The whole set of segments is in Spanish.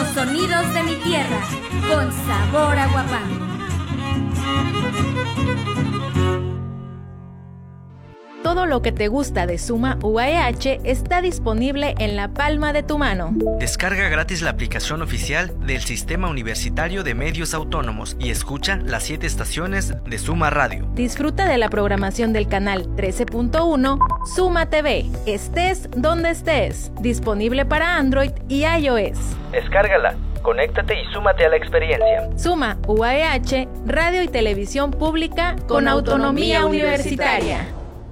Los sonidos de mi tierra, con sabor a Huapango. Todo lo que te gusta de Suma UAEH está disponible en la palma de tu mano. Descarga gratis la aplicación oficial del Sistema Universitario de Medios Autónomos y escucha las 7 estaciones de Suma Radio. Disfruta de la programación del canal 13.1 Suma TV, estés donde estés. Disponible para Android y iOS. Descárgala, conéctate y súmate a la experiencia. Suma UAEH, radio y televisión pública con autonomía universitaria.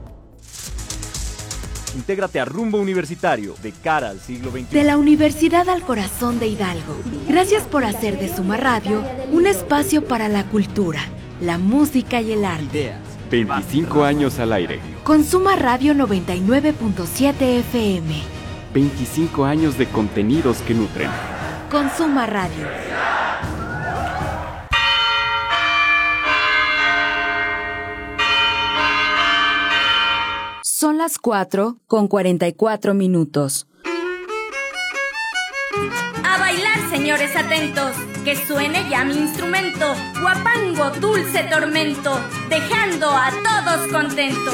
Intégrate a Rumbo Universitario, de cara al siglo XXI. De la Universidad al Corazón de Hidalgo. Gracias por hacer de Suma Radio un espacio para la cultura, la música y el arte. Ideas. 25 años al aire. Con Suma Radio 99.7 FM. 25 años de contenidos que nutren. Con Suma Radio. Son las 4:44. A bailar, señores atentos, que suene ya mi instrumento, Huapango, dulce tormento, dejando a todos contentos.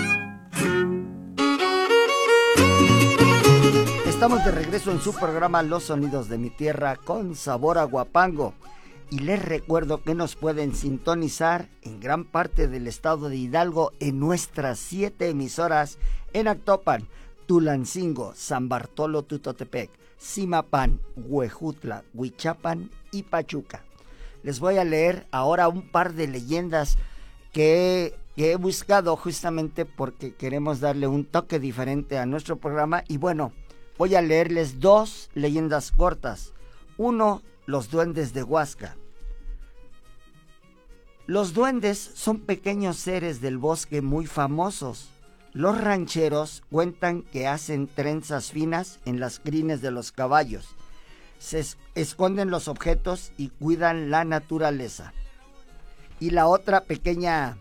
Estamos de regreso en su programa Los Sonidos de mi Tierra con sabor a Huapango. Y les recuerdo que nos pueden sintonizar en gran parte del estado de Hidalgo en nuestras 7 emisoras en Actopan, Tulancingo, San Bartolo Tutotepec, Zimapán, Huejutla, Huichapan y Pachuca. Les voy a leer ahora un par de leyendas que he buscado justamente porque queremos darle un toque diferente a nuestro programa. Y bueno, voy a leerles 2 leyendas cortas. 1, los duendes de Huasca. Los duendes son pequeños seres del bosque muy famosos. Los rancheros cuentan que hacen trenzas finas en las crines de los caballos. Se esconden los objetos y cuidan la naturaleza. Y la otra pequeña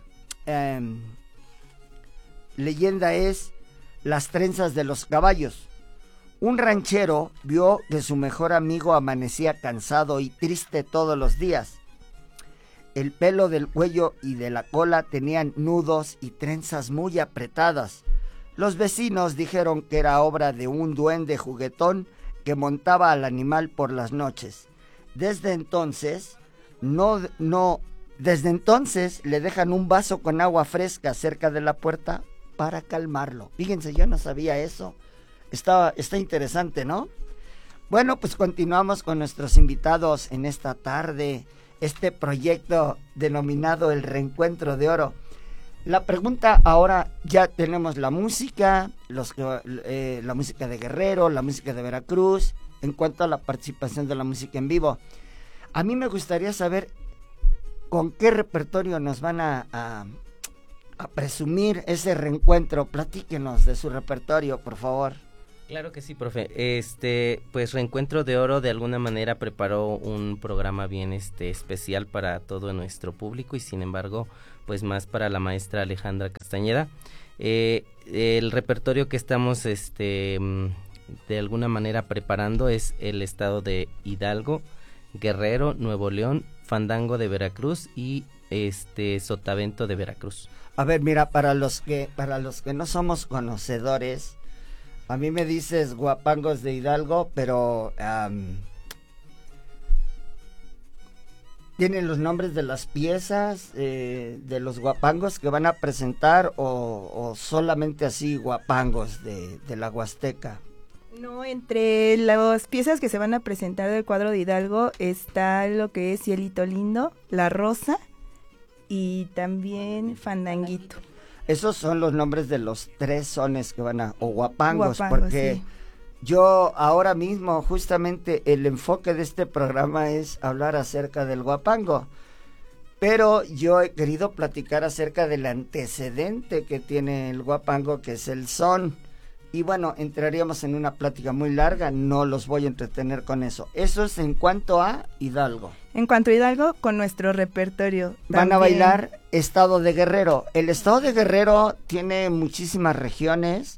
leyenda es las trenzas de los caballos. Un ranchero vio que su mejor amigo amanecía cansado y triste todos los días. El pelo del cuello y de la cola tenían nudos y trenzas muy apretadas. Los vecinos dijeron que era obra de un duende juguetón que montaba al animal por las noches. Desde entonces le dejan un vaso con agua fresca cerca de la puerta para calmarlo. Fíjense, yo no sabía eso. Está interesante, ¿no? Bueno, pues continuamos con nuestros invitados en esta tarde, este proyecto denominado El Reencuentro de Oro. La pregunta ahora, ya tenemos la música, la música de Guerrero, la música de Veracruz, en cuanto a la participación de la música en vivo. A mí me gustaría saber con qué repertorio nos van a presumir ese reencuentro. Platíquenos de su repertorio, por favor. Claro que sí, profe. Pues Reencuentro de Oro de alguna manera preparó un programa bien especial para todo nuestro público y sin embargo, pues más para la maestra Alejandra Castañeda. El repertorio que estamos de alguna manera preparando es el estado de Hidalgo, Guerrero, Nuevo León, Fandango de Veracruz y Sotavento de Veracruz. A ver, mira, para los que no somos conocedores, a mí me dices Guapangos de Hidalgo, pero ¿tienen los nombres de las piezas de los guapangos que van a presentar o solamente así guapangos de la Huasteca? No, entre las piezas que se van a presentar del cuadro de Hidalgo está lo que es Cielito Lindo, La Rosa y también Fandanguito. Esos son los nombres de los 3 sones que van o guapangos, porque sí. Yo ahora mismo, justamente el enfoque de este programa es hablar acerca del guapango, pero yo he querido platicar acerca del antecedente que tiene el guapango, que es el son. Y bueno, entraríamos en una plática muy larga, no los voy a entretener con eso. Eso es en cuanto a Hidalgo. En cuanto a Hidalgo, con nuestro repertorio. Van a bailar Estado de Guerrero. El Estado de Guerrero tiene muchísimas regiones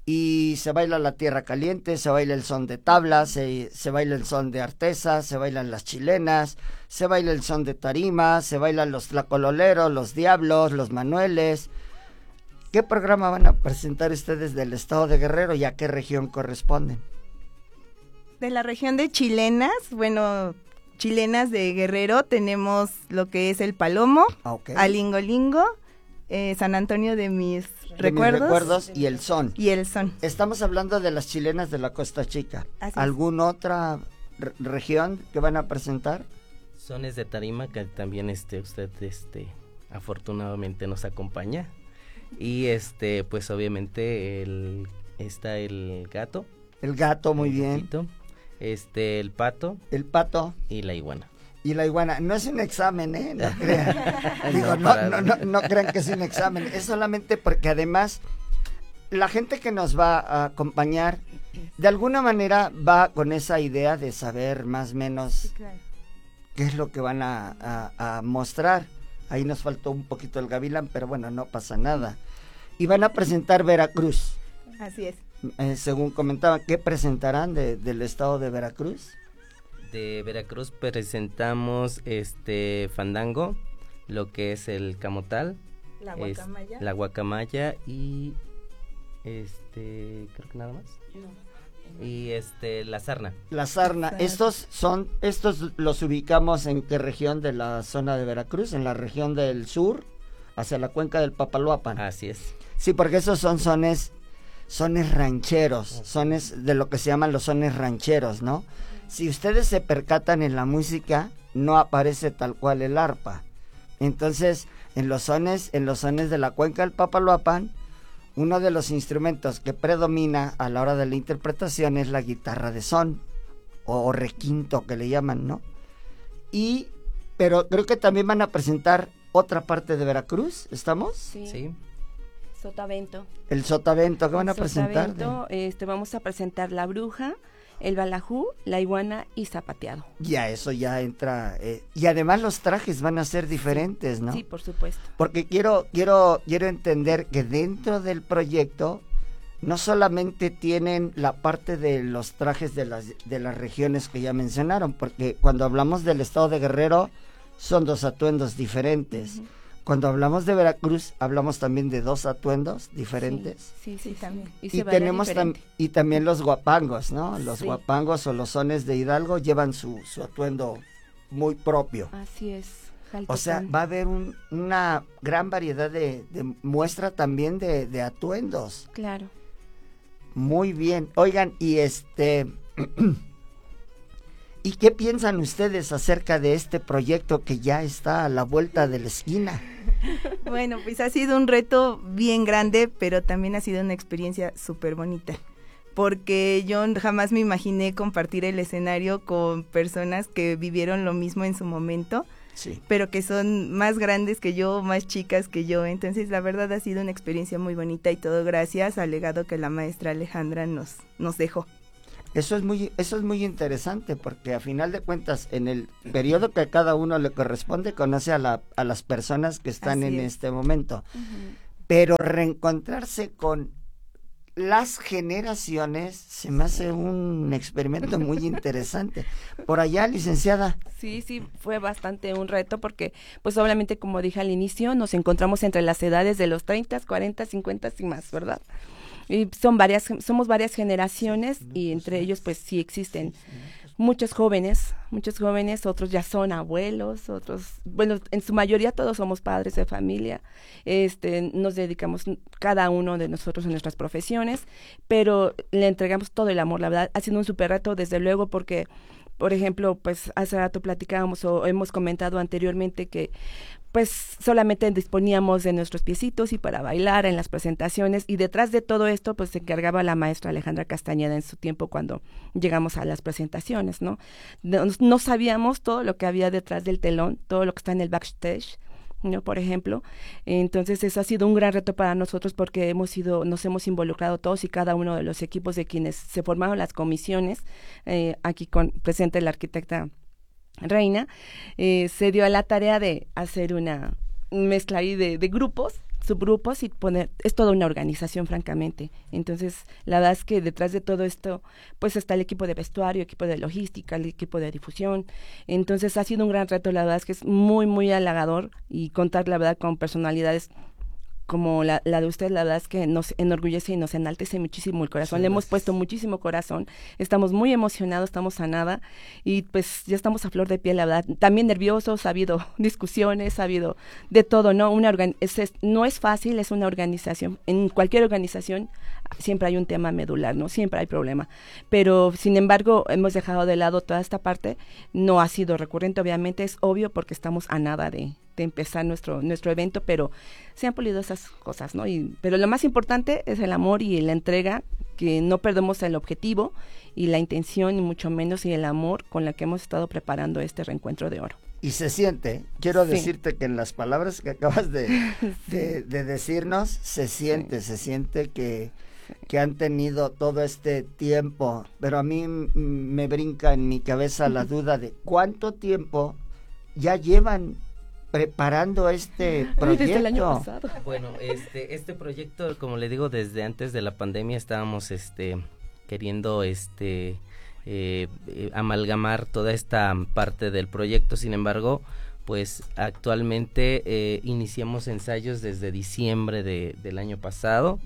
y se baila la tierra caliente, se baila el son de tabla, se baila el son de artesa, se bailan las chilenas, se baila el son de tarima, se bailan los tlacololeros, los diablos, los manueles. ¿Qué programa van a presentar ustedes del estado de Guerrero y a qué región corresponden? De la región de chilenas, bueno, chilenas de Guerrero, tenemos lo que es el Palomo, Alingolingo, San Antonio de mis recuerdos y el son. Y el son. Estamos hablando de las chilenas de la Costa Chica. ¿Alguna otra región que van a presentar? Sones de tarima, que también usted afortunadamente nos acompaña. Y pues obviamente está el gato. El gato, muy bien. Gatito, el pato. El pato. Y la iguana. Y la iguana, no es un examen, no crean. Digo, no crean que es un examen, es solamente porque además la gente que nos va a acompañar de alguna manera va con esa idea de saber más o menos qué es lo que van a mostrar. Ahí nos faltó un poquito el gavilán, pero bueno, no pasa nada. Y van a presentar Veracruz. Así es. Según comentaban, ¿qué presentarán del estado de Veracruz? De Veracruz presentamos fandango, lo que es el camotal, la guacamaya y creo que nada más. Y la sarna. La sarna. Estos los ubicamos en qué región de la zona de Veracruz, en la región del sur, hacia la cuenca del Papaloapan. Así es. Sí, porque esos son sones rancheros, sones de lo que se llaman los sones rancheros, ¿no? Si ustedes se percatan en la música, no aparece tal cual el arpa. Entonces, en los sones de la cuenca del Papaloapan, uno de los instrumentos que predomina a la hora de la interpretación es la guitarra de son, o requinto que le llaman, ¿no? Pero creo que también van a presentar otra parte de Veracruz, ¿estamos? Sí. Sotavento. El sotavento, ¿qué van a presentar? Vamos a presentar la bruja, el balajú, la iguana y zapateado. Ya, eso ya entra. Y además los trajes van a ser diferentes, ¿no? Sí, por supuesto. Porque quiero entender que dentro del proyecto no solamente tienen la parte de los trajes de las regiones que ya mencionaron, porque cuando hablamos del estado de Guerrero son dos atuendos diferentes. Uh-huh. Cuando hablamos de Veracruz, hablamos también de dos atuendos diferentes. Sí, también. Y tenemos y también los guapangos, ¿no? Los guapangos o los sones de Hidalgo llevan su atuendo muy propio. Así es. O sea, va a haber una gran variedad de muestra también de atuendos. Claro. Muy bien. Oigan, y ¿y qué piensan ustedes acerca de este proyecto que ya está a la vuelta de la esquina? Bueno, pues ha sido un reto bien grande, pero también ha sido una experiencia súper bonita, porque yo jamás me imaginé compartir el escenario con personas que vivieron lo mismo en su momento, pero que son más grandes que yo, más chicas que yo. Entonces la verdad ha sido una experiencia muy bonita y todo gracias al legado que la maestra Alejandra nos dejó. Eso es muy interesante, porque a final de cuentas, en el periodo que a cada uno le corresponde, conoce a las personas que están en este momento. Uh-huh. Pero reencontrarse con las generaciones se me hace un experimento muy interesante. Por allá, licenciada. Sí, fue bastante un reto, porque pues obviamente, como dije al inicio, nos encontramos entre las edades de los 30, 40, 50 y más, ¿verdad? Y somos varias generaciones, y entre ellos pues sí existen muchos jóvenes, otros ya son abuelos, otros, bueno, en su mayoría todos somos padres de familia. Nos dedicamos cada uno de nosotros a nuestras profesiones, pero le entregamos todo el amor. La verdad ha sido un súper reto, desde luego, porque, por ejemplo, pues hace rato platicábamos o hemos comentado anteriormente que pues solamente disponíamos de nuestros piecitos y para bailar en las presentaciones, y detrás de todo esto pues se encargaba la maestra Alejandra Castañeda en su tiempo cuando llegamos a las presentaciones, ¿no? No sabíamos todo lo que había detrás del telón, todo lo que está en el backstage, ¿no? Por ejemplo, entonces eso ha sido un gran reto para nosotros, porque nos hemos involucrado todos y cada uno de los equipos de quienes se formaron las comisiones, aquí presente la arquitecta Reina, se dio a la tarea de hacer una mezcla ahí de grupos, subgrupos y es toda una organización, francamente. Entonces, la verdad es que detrás de todo esto, pues está el equipo de vestuario, equipo de logística, el equipo de difusión. Entonces, ha sido un gran reto, la verdad es que es muy, muy halagador, y contar, la verdad, con personalidades como la de usted, la verdad es que nos enorgullece y nos enaltece muchísimo el corazón. Sí, le hemos puesto muchísimo corazón, estamos muy emocionados, estamos a nada, y pues ya estamos a flor de piel, la verdad. También nerviosos, ha habido discusiones, ha habido de todo, ¿no? No es fácil, es una organización. En cualquier organización siempre hay un tema medular, ¿no? Siempre hay problema. Pero, sin embargo, hemos dejado de lado toda esta parte. No ha sido recurrente, obviamente, es obvio, porque estamos a nada de empezar nuestro evento, pero se han pulido esas cosas, ¿no? Pero lo más importante es el amor y la entrega, que no perdemos el objetivo y la intención, y mucho menos, y el amor con la que hemos estado preparando este reencuentro de oro. Y se siente, quiero Sí. decirte que en las palabras que acabas de decirnos, se siente que han tenido todo este tiempo, pero a mí me brinca en mi cabeza la duda de cuánto tiempo ya llevan preparando este proyecto. Desde el año pasado. Bueno, este proyecto, como le digo, desde antes de la pandemia estábamos queriendo amalgamar toda esta parte del proyecto. Sin embargo, pues actualmente iniciamos ensayos desde diciembre del año pasado,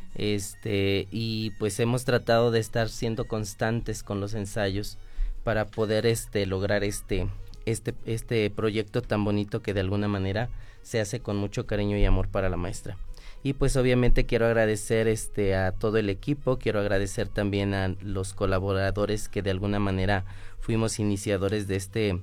y pues hemos tratado de estar siendo constantes con los ensayos para poder lograr este proyecto tan bonito, que de alguna manera se hace con mucho cariño y amor para la maestra. Y pues obviamente quiero agradecer a todo el equipo, quiero agradecer también a los colaboradores que de alguna manera fuimos iniciadores de este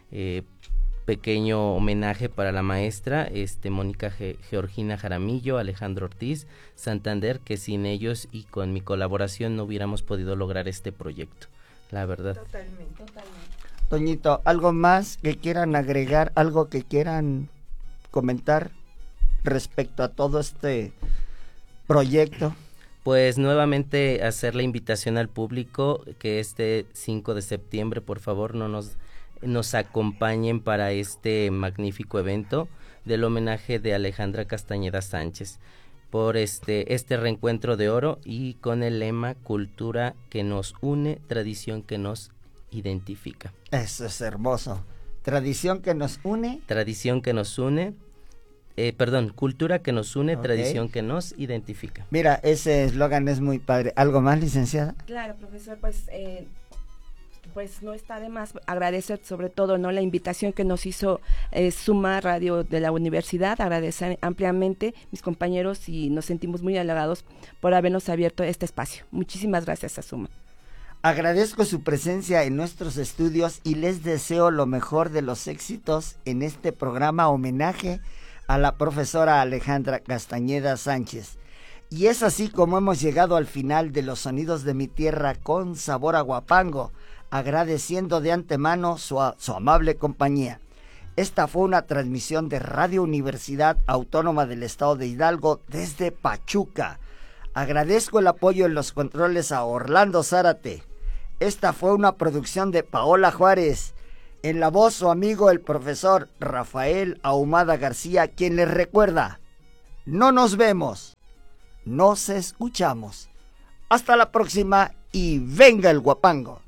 pequeño homenaje para la maestra, Mónica Georgina Jaramillo, Alejandro Ortiz, Santander, que sin ellos y con mi colaboración no hubiéramos podido lograr este proyecto, la verdad. Totalmente. Toñito, ¿algo más que quieran agregar, algo que quieran comentar respecto a todo este proyecto? Pues nuevamente hacer la invitación al público que este 5 de septiembre, por favor, nos acompañen para este magnífico evento del homenaje de Alejandra Castañeda Sánchez, por este reencuentro de oro, y con el lema cultura que nos une, tradición que nos identifica. Eso es hermoso. Tradición que nos une. Tradición que nos une. Cultura que nos une, okay. Tradición que nos identifica. Mira, ese eslogan es muy padre. ¿Algo más, licenciada? Claro, profesor, pues no está de más agradecer sobre todo, ¿no?, la invitación que nos hizo Suma Radio de la universidad, agradecer ampliamente mis compañeros, y nos sentimos muy halagados por habernos abierto este espacio. Muchísimas gracias a Suma. Agradezco su presencia en nuestros estudios y les deseo lo mejor de los éxitos en este programa homenaje a la profesora Alejandra Castañeda Sánchez. Y es así como hemos llegado al final de Los Sonidos de mi Tierra con sabor a Huapango, agradeciendo de antemano su amable compañía. Esta fue una transmisión de Radio Universidad Autónoma del Estado de Hidalgo desde Pachuca. Agradezco el apoyo en los controles a Orlando Zárate. Esta fue una producción de Paola Juárez. En la voz, su amigo el profesor Rafael Ahumada García, quien les recuerda: no nos vemos, nos escuchamos. Hasta la próxima y venga el Huapango.